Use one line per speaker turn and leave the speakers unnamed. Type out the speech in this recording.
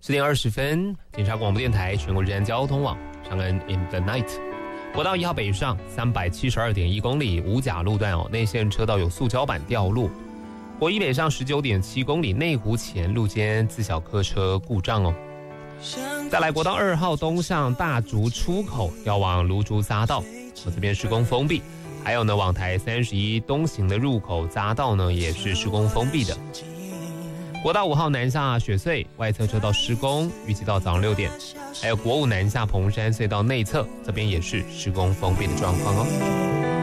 10:20，警察广播电台全国治安交通网，长安 in the night。国道1号北上372.1公里，五甲路段内线车道有塑胶板掉落。国一北上19.7公里，内湖前路肩自小客车故障再来国道2号东向大竹出口要往芦竹匝道，这边施工封闭。还有往台31东行的入口匝道也是施工封闭的。国道5号南下雪隧外侧车道施工，预计到早上6点。还有国5南下蓬山隧道内侧，这边也是施工封闭的状况